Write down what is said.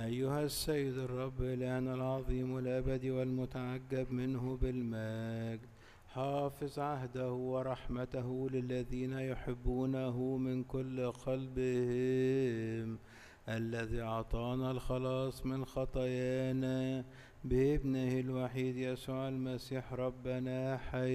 أيها السيد الرب إلهنا العظيم الأبدي والمتعجب منه بالمجد، حافظ عهده ورحمته للذين يحبونه من كل قلبهم، الذي أعطانا الخلاص من خطايانا بابنه الوحيد يسوع المسيح ربنا حي